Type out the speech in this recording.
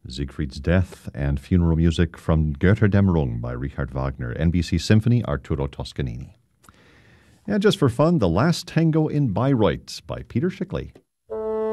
Siegfried's Death, and funeral music from Götterdämmerung by Richard Wagner, NBC Symphony, Arturo Toscanini. And just for fun, The Last Tango in Bayreuth by Peter Schickli.